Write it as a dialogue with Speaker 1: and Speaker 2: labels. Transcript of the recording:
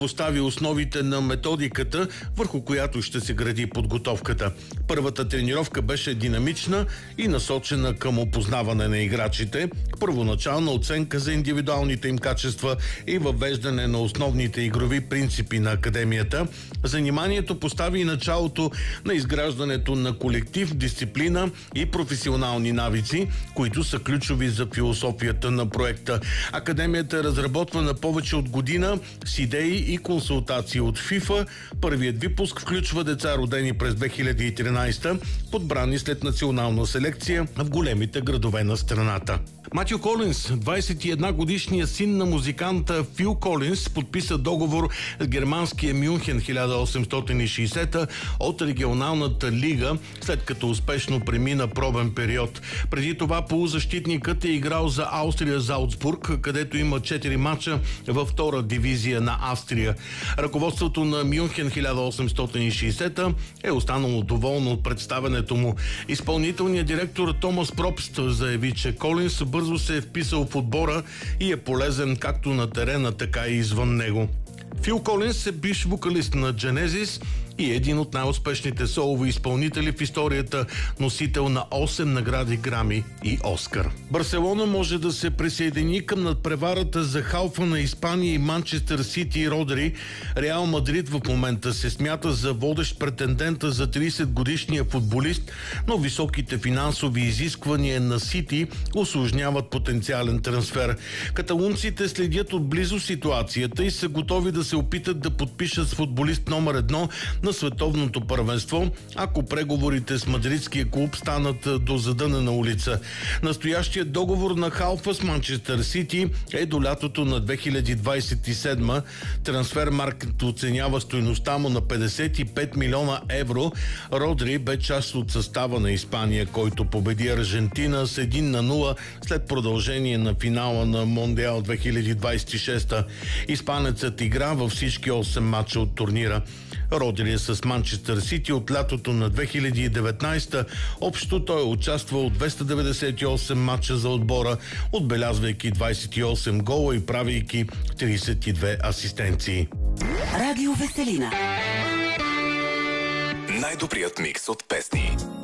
Speaker 1: постави основите на методиката, върху която ще се гради подготовката. Първата тренировка беше динамична и насочена към опознаване на играчите, първоначална оценка за индивидуалните им качества и въвеждане на основните игрови принципи на академията. Заниманието постави и началото на изграждането на колектив, дисциплина и професионални навици, които са ключови за философията на проекта. Академията е разработвана повече от година с идеи и консултации от ФИФА. Първият випуск включва деца, родени през 2013, подбрани след национална селекция в големите градове на страната. Матю Колинс, 21-годишният син на музиканта Фил Колинс, подписа договор с германския Мюнхен 1860 от регионалната лига, след като успешно премина пробен период. Преди това полузащитникът е играл за Аустрия Залцбург, където има 4 мача във втора дивизия на Австрия. Ръководството на Мюнхен 1860 е останало доволно от представенето му. Изпълнителният директор Томас Пропст заяви, че Колинс бързо се е вписал в отбора и е полезен както на терена, така и извън него. Фил Колинс е бивш вокалист на Genesis и един от най-успешните солови изпълнители в историята, носител на 8 награди Грами и Оскар. Барселона може да се присъедини към надпреварата за халфа на Испания и Манчестър Сити и Родри. Реал Мадрид в момента се смята за водещ претендента за 30-годишния футболист, но високите финансови изисквания на Сити усложняват потенциален трансфер. Каталунците следят отблизо ситуацията и са готови да се опитат да подпишат с футболист номер 1 на световното първенство, ако преговорите с мадридския клуб станат до задънена улица. Настоящият договор на халфа с Манчестър Сити е до лятото на 2027. Трансфермаркет оценява стойността му на 55 милиона евро. Родри бе част от състава на Испания, който победи Аржентина с 1-0 след продължение на финала на Мондиал 2026. Испанецът игра във всички 8 мача от турнира. Родри е с Манчестър Сити от лятото на 2019. Общо той е участвал от 298 мача за отбора, отбелязвайки 28 гола и правейки 32 асистенции.
Speaker 2: Радио Веселина.
Speaker 3: Най-добрият микс от песни.